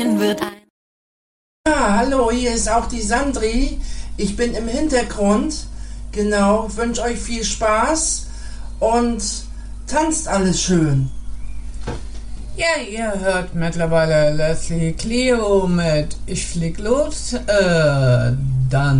wird ein. Ja, hallo, hier ist auch die Sandri. Ich bin im Hintergrund. Genau, wünsche euch viel Spaß und tanzt alles schön. Ja, ihr hört mittlerweile Leslie Clio mit Ich flieg los. Dann